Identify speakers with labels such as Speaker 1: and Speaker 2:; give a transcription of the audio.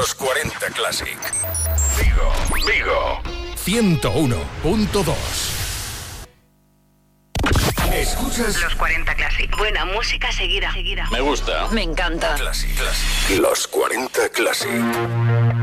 Speaker 1: Los 40 Classic. Vigo. 101.2. ¿Escuchas?
Speaker 2: Los 40 Classic. Buena música seguida.
Speaker 3: Me gusta.
Speaker 4: Me encanta.
Speaker 1: Classic. Los 40 Classic.